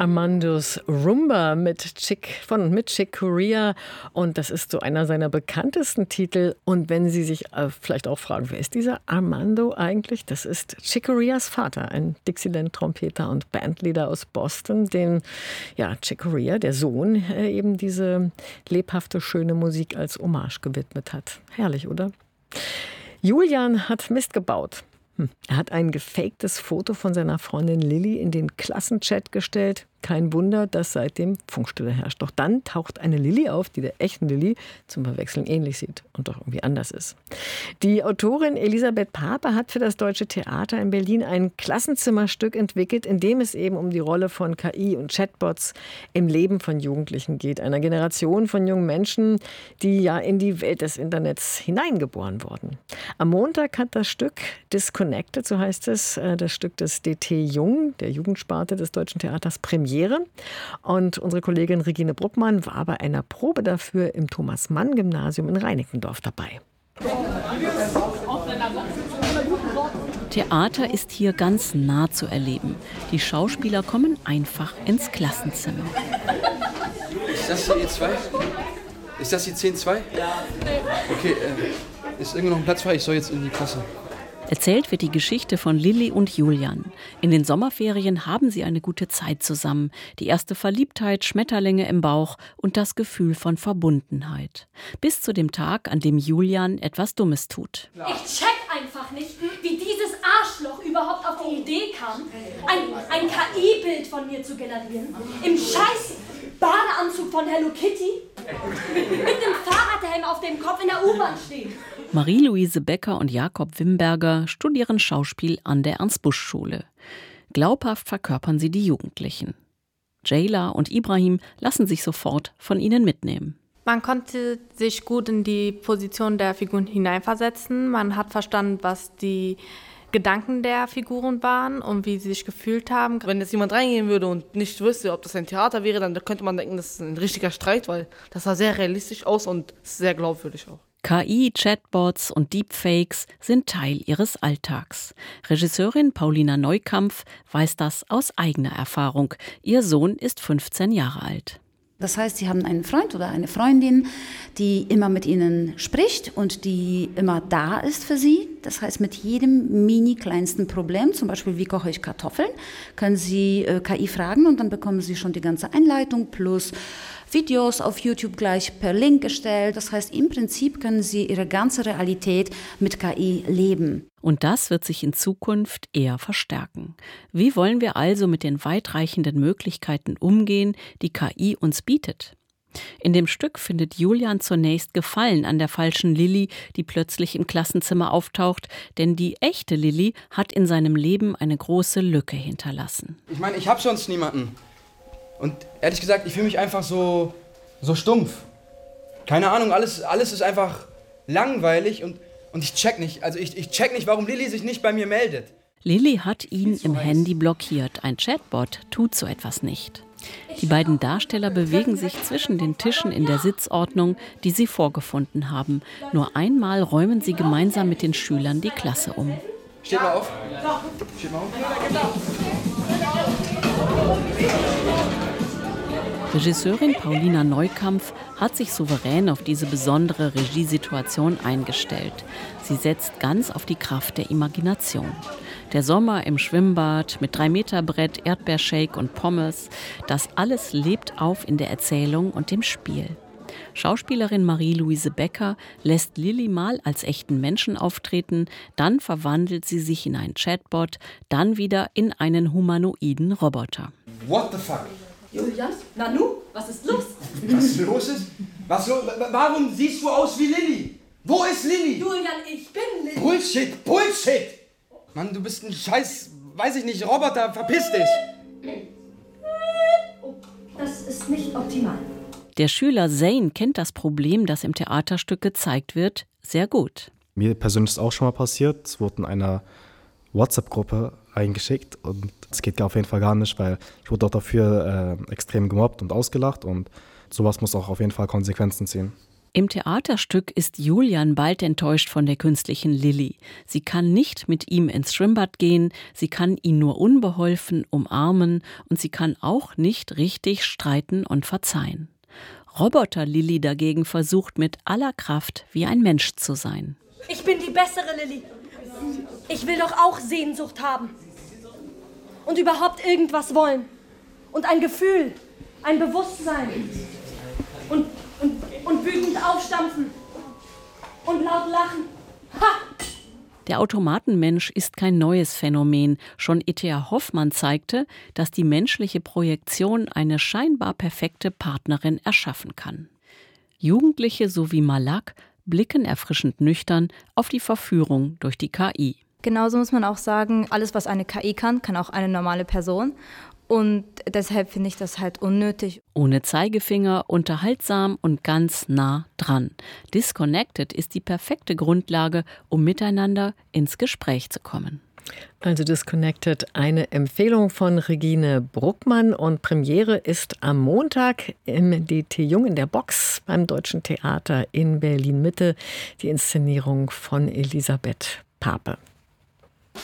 Armando's Rumba mit Chick Corea, und das ist so einer seiner bekanntesten Titel. Und wenn Sie sich vielleicht auch fragen, wer ist dieser Armando eigentlich? Das ist Chick Coreas Vater, ein Dixieland-Trompeter und Bandleader aus Boston, den Chick Corea, der Sohn, eben diese lebhafte, schöne Musik als Hommage gewidmet hat. Herrlich, oder? Julian hat Mist gebaut. Er hat ein gefaktes Foto von seiner Freundin Lilly in den Klassenchat gestellt. Kein Wunder, dass seitdem Funkstille herrscht. Doch dann taucht eine Lilly auf, die der echten Lilly zum Verwechseln ähnlich sieht und doch irgendwie anders ist. Die Autorin Elisabeth Pape hat für das Deutsche Theater in Berlin ein Klassenzimmerstück entwickelt, in dem es eben um die Rolle von KI und Chatbots im Leben von Jugendlichen geht. Einer Generation von jungen Menschen, die in die Welt des Internets hineingeboren wurden. Am Montag hat das Stück Disconnected, so heißt es, das Stück des DT Jung, der Jugendsparte des Deutschen Theaters, Premiere. Und unsere Kollegin Regine Bruckmann war bei einer Probe dafür im Thomas-Mann-Gymnasium in Reinickendorf dabei. Theater ist hier ganz nah zu erleben. Die Schauspieler kommen einfach ins Klassenzimmer. Ist das hier E2? Ist das die 10-2? Ja. Okay, ist irgendwo noch ein Platz frei? Ich soll jetzt in die Klasse. Erzählt wird die Geschichte von Lilly und Julian. In den Sommerferien haben sie eine gute Zeit zusammen. Die erste Verliebtheit, Schmetterlinge im Bauch und das Gefühl von Verbundenheit. Bis zu dem Tag, an dem Julian etwas Dummes tut. Ich check einfach nicht, wie dieses Arschloch überhaupt auf die Idee kam, ein KI-Bild von mir zu generieren. Im scheiß Badeanzug von Hello Kitty. Mit dem Fahrradhelm auf dem Kopf in der U-Bahn stehen. Marie-Louise Becker und Jakob Wimberger studieren Schauspiel an der Ernst-Busch-Schule. Glaubhaft verkörpern sie die Jugendlichen. Jayla und Ibrahim lassen sich sofort von ihnen mitnehmen. Man konnte sich gut in die Position der Figuren hineinversetzen. Man hat verstanden, was die Gedanken der Figuren waren und wie sie sich gefühlt haben. Wenn jetzt jemand reingehen würde und nicht wüsste, ob das ein Theater wäre, dann könnte man denken, das ist ein richtiger Streit, weil das sah sehr realistisch aus und sehr glaubwürdig auch. KI, Chatbots und Deepfakes sind Teil ihres Alltags. Regisseurin Paulina Neukampf weiß das aus eigener Erfahrung. Ihr Sohn ist 15 Jahre alt. Das heißt, sie haben einen Freund oder eine Freundin, die immer mit ihnen spricht und die immer da ist für sie. Das heißt, mit jedem kleinsten Problem, zum Beispiel wie koche ich Kartoffeln, können sie KI fragen und dann bekommen sie schon die ganze Einleitung plus Videos auf YouTube gleich per Link gestellt. Das heißt, im Prinzip können sie ihre ganze Realität mit KI leben. Und das wird sich in Zukunft eher verstärken. Wie wollen wir also mit den weitreichenden Möglichkeiten umgehen, die KI uns bietet? In dem Stück findet Julian zunächst Gefallen an der falschen Lilly, die plötzlich im Klassenzimmer auftaucht, denn die echte Lilly hat in seinem Leben eine große Lücke hinterlassen. Ich meine, ich habe sonst niemanden. Und ehrlich gesagt, ich fühle mich einfach so stumpf. Keine Ahnung, alles ist einfach langweilig und ich check nicht. Also ich check nicht, warum Lilly sich nicht bei mir meldet. Lilly hat ihn im Handy blockiert. Ein Chatbot tut so etwas nicht. Die beiden Darsteller bewegen sich zwischen den Tischen in der Sitzordnung, die sie vorgefunden haben. Nur einmal räumen sie gemeinsam mit den Schülern die Klasse um. Steht mal auf. Steht mal auf. Regisseurin Paulina Neukampf hat sich souverän auf diese besondere Regiesituation eingestellt. Sie setzt ganz auf die Kraft der Imagination. Der Sommer im Schwimmbad mit 3-Meter-Brett, Erdbeershake und Pommes, das alles lebt auf in der Erzählung und dem Spiel. Schauspielerin Marie-Louise Becker lässt Lilly mal als echten Menschen auftreten, dann verwandelt sie sich in einen Chatbot, dann wieder in einen humanoiden Roboter. What the fuck? Julian? Nanu? Was ist los? Was los ist? Warum siehst du aus wie Lilly? Wo ist Lilly? Julian, ich bin Lilly. Bullshit! Mann, du bist ein scheiß, weiß ich nicht, Roboter, verpiss dich! Oh, das ist nicht optimal. Der Schüler Zane kennt das Problem, das im Theaterstück gezeigt wird, sehr gut. Mir persönlich ist auch schon mal passiert. Es wurde in einer WhatsApp-Gruppe eingeschickt und es geht auf jeden Fall gar nicht, weil ich wurde auch dafür extrem gemobbt und ausgelacht und sowas muss auch auf jeden Fall Konsequenzen ziehen. Im Theaterstück ist Julian bald enttäuscht von der künstlichen Lilly. Sie kann nicht mit ihm ins Schwimmbad gehen, sie kann ihn nur unbeholfen umarmen und sie kann auch nicht richtig streiten und verzeihen. Roboter-Lilly dagegen versucht mit aller Kraft, wie ein Mensch zu sein. Ich bin die bessere Lilly. Ich will doch auch Sehnsucht haben. Und überhaupt irgendwas wollen. Und ein Gefühl, ein Bewusstsein. Und wütend aufstampfen. Und laut lachen. Ha! Der Automatenmensch ist kein neues Phänomen. Schon E.T.A. Hoffmann zeigte, dass die menschliche Projektion eine scheinbar perfekte Partnerin erschaffen kann. Jugendliche sowie Malak blicken erfrischend nüchtern auf die Verführung durch die KI. Genauso muss man auch sagen, alles, was eine KI kann, kann auch eine normale Person. Und deshalb finde ich das halt unnötig. Ohne Zeigefinger, unterhaltsam und ganz nah dran. Disconnected ist die perfekte Grundlage, um miteinander ins Gespräch zu kommen. Also Disconnected, eine Empfehlung von Regine Bruckmann und Premiere ist am Montag im DT Jung in der Box beim Deutschen Theater in Berlin-Mitte. Die Inszenierung von Elisabeth Pape.